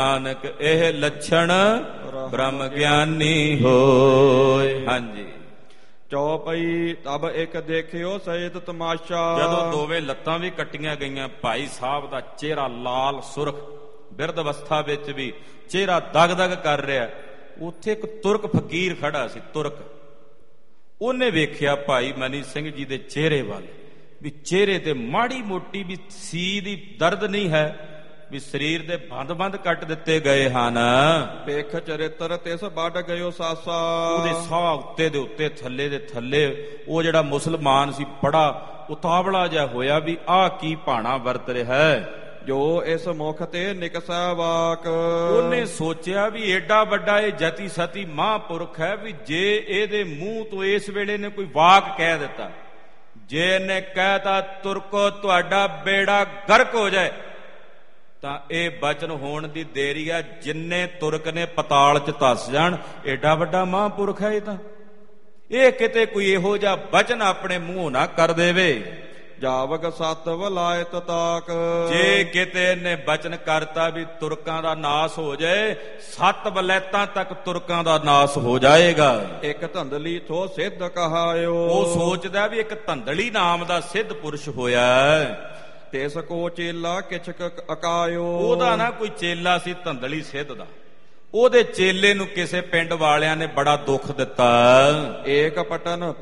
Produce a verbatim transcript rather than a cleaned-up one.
ਨਾਨਕ ਇਹ ਲੱਛਣ ਬ੍ਰਹਮ ਗਿਆਨੀ ਹੋਏ। ਹਾਂਜੀ। ਚੌਪਈ ਤਬ ਇੱਕ ਦੇਖਿਓ ਸਹਿਤ ਤਮਾਸ਼ਾ। ਜਦੋਂ ਦੋਵੇਂ ਲੱਤਾਂ ਵੀ ਕੱਟੀਆਂ ਗਈਆਂ, ਭਾਈ ਸਾਹਿਬ ਦਾ ਚਿਹਰਾ ਲਾਲ ਸੁਰਖ, ਬਿਰਧ ਅਵਸਥਾ ਵਿੱਚ ਵੀ ਚਿਹਰਾ ਦਗ ਦਗ ਕਰ ਰਿਹਾ। ਉੱਥੇ ਇੱਕ ਤੁਰਕ ਫਕੀਰ ਖੜਾ ਸੀ। ਤੁਰਕ ਉਹਨੇ ਵੇਖਿਆ ਭਾਈ ਮਨੀ ਸਿੰਘ ਜੀ ਦੇ ਚਿਹਰੇ ਵੱਲ, ਵੀ ਚਿਹਰੇ ਤੇ ਮਾੜੀ ਮੋਟੀ ਵੀ ਸੀ ਦੀ ਦਰਦ ਨਹੀਂ ਹੈ, ਵੀ ਸਰੀਰ ਦੇ ਬੰਦ ਬੰਦ ਕੱਟ ਦਿੱਤੇ ਗਏ ਹਨ। ਪੇਖ ਚਰਿੱਤਰ ਤਿਸ ਵੱਢ ਗਇਓ ਸਾਸਾ। ਉਹਦੇ ਸਾਹ ਉੱਤੇ ਦੇ ਉੱਤੇ ਥੱਲੇ ਦੇ ਥੱਲੇ ਉਹ ਜਿਹੜਾ ਮੁਸਲਮਾਨ ਸੀ ਬੜਾ ਉਤਾਵਲਾ ਜਿਹਾ ਹੋਇਆ ਵੀ ਆਹ ਕੀ ਭਾਣਾ ਵਰਤ ਰਿਹਾ ਹੈ। ਜੋ ਇਸ ਮੁਖ ਤੇ ਨਿਕਸੈ ਵਾਕ। ਉਹਨੇ ਸੋਚਿਆ ਵੀ ਏਡਾ ਵੱਡਾ ਇਹ ਜਤੀ ਸਤੀ ਮਹਾਂਪੁਰਖ ਹੈ, ਵੀ ਜੇ ਇਹਦੇ ਮੂੰਹ ਤੋਂ ਇਸ ਵੇਲੇ ਨੇ ਕੋਈ ਵਾਕ ਕਹਿ ਦਿੱਤਾ, ਜੇ ਇਹਨੇ ਕਹਿਤਾ ਤੁਰਕੋ ਤੁਹਾਡਾ ਬੇੜਾ ਗਰਕ ਹੋ ਜਾਏ, ਤਾਂ ਇਹ ਬਚਨ ਹੋਣ ਦੀ ਦੇਰੀ ਆ। ਜਿੰਨੇ ਤੁਰਕ ਨੇ ਪਤਾਲ ਚ ਧੱਸ ਜਾਣ। ਏਡਾ ਵੱਡਾ ਮਹਾਂਪੁਰਖ ਹੈ ਇਹ ਤਾਂ, ਇਹ ਕਿਤੇ ਕੋਈ ਇਹੋ ਜਿਹਾ ਬਚਨ ਆਪਣੇ ਮੂੰਹੋਂ ਨਾ ਕਰ ਦੇਵੇ। ਜਾਵਕ ਸਤ ਵਲਾਇਤ ਤਾਕ। ਜੇ ਕਿਤੇ ਇਹਨੇ ਬਚਨ ਕਰਤਾ ਵੀ ਤੁਰਕਾਂ ਦਾ ਨਾਸ ਹੋ ਜਾਏ, ਸੱਤ ਵਲੈਤਾਂ ਤੱਕ ਤੁਰਕਾਂ ਦਾ ਨਾਸ ਹੋ ਜਾਏਗਾ। ਇੱਕ ਧੰਦਲੀ ਥੋ ਸਿੱਧ ਕਹਾਇਓ। ਉਹ ਸੋਚਦਾ ਵੀ ਇੱਕ ਧੰਦਲੀ ਨਾਮ ਦਾ ਸਿੱਧ ਪੁਰਸ਼ ਹੋਇਆ। ਤਿਸ ਕੋ ਚੇਲਾ ਕਿਛਕ ਅਕਾਇਓ। ਉਹਦਾ ਨਾ ਕੋਈ ਚੇਲਾ ਸੀ ਧੰਦਲੀ ਸਿੱਧ ਦਾ, ਉਹਦੇ ਚੇਲੇ ਨੂੰ ਕਿਸੇ ਪਿੰਡ ਵਾਲਿਆਂ ਨੇ ਬੜਾ ਦੁੱਖ ਦਿੱਤਾ। ਏਕ ਪਟਨ